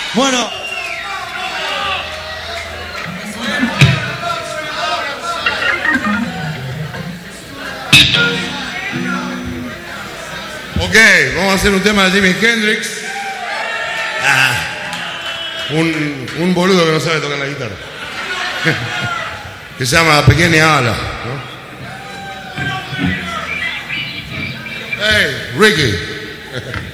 Bueno. Ok, vamos a hacer un tema de Jimi Hendrix. Un boludo que no sabe tocar la guitarra. Que se llama Pequeña Ala, ¿no? Hey, Ricky.